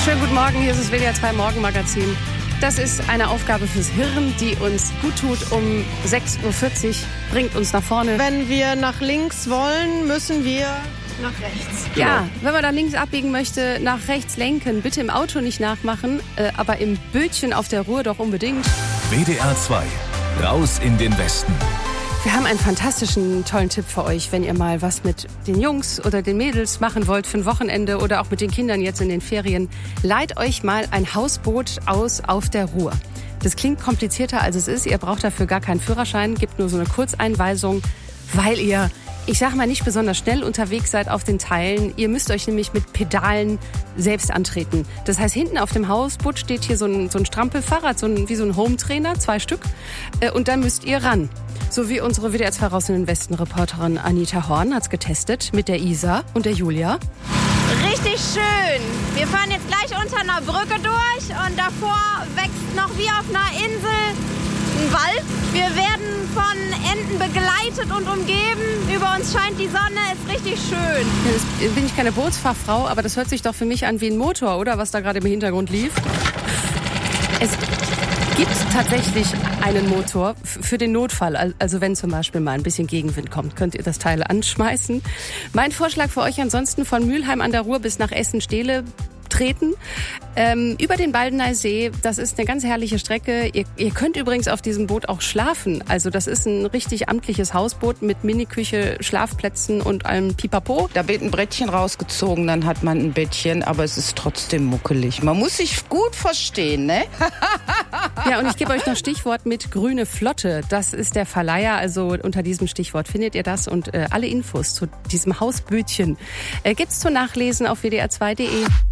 Schönen guten Morgen, hier ist das WDR 2 Morgenmagazin. Das ist eine Aufgabe fürs Hirn, die uns gut tut. Um 6.40 Uhr bringt uns nach vorne. Wenn wir nach links wollen, müssen wir nach rechts. Ja, wenn man da links abbiegen möchte, nach rechts lenken. Bitte im Auto nicht nachmachen, aber im Bötchen auf der Ruhr doch unbedingt. WDR 2, raus in den Westen. Wir haben einen fantastischen, tollen Tipp für euch, wenn ihr mal was mit den Jungs oder den Mädels machen wollt für ein Wochenende oder auch mit den Kindern jetzt in den Ferien. Leiht euch mal ein Hausboot aus auf der Ruhr. Das klingt komplizierter, als es ist. Ihr braucht dafür gar keinen Führerschein, gibt nur so eine Kurzeinweisung, weil ihr, ich sag mal, nicht besonders schnell unterwegs seid auf den Teilen. Ihr müsst euch nämlich mit Pedalen selbst antreten. Das heißt, hinten auf dem Hausboot steht hier so ein Strampelfahrrad, wie so ein Hometrainer, 2 Stück. Und dann müsst ihr ran. So wie unsere WDR 2 raus in den Westen-Reporterin Anita Horn hat's getestet mit der Isa und der Julia. Richtig schön. Wir fahren jetzt gleich unter einer Brücke durch und davor wächst noch wie auf einer Insel ein Wald. Wir werden von Enten begleitet und umgeben. Über uns scheint die Sonne, ist richtig schön. Jetzt bin ich keine Bootsfachfrau, aber das hört sich doch für mich an wie ein Motor, oder? Was da gerade im Hintergrund lief. Es gibt tatsächlich einen Motor für den Notfall. Also wenn zum Beispiel mal ein bisschen Gegenwind kommt, könnt ihr das Teil anschmeißen. Mein Vorschlag für euch ansonsten: von Mülheim an der Ruhr bis nach Essen-Stehle treten, über den Baldener See. Das ist eine ganz herrliche Strecke. Ihr könnt übrigens auf diesem Boot auch schlafen. Also das ist ein richtig amtliches Hausboot mit Miniküche, Schlafplätzen und allem Pipapo. Da wird ein Brettchen rausgezogen, dann hat man ein Bettchen, aber es ist trotzdem muckelig. Man muss sich gut verstehen, ne? Ja, und ich gebe euch noch Stichwort mit Grüne Flotte. Das ist der Verleiher, also unter diesem Stichwort findet ihr das und alle Infos zu diesem Hausbötchen gibt's zum Nachlesen auf wdr2.de.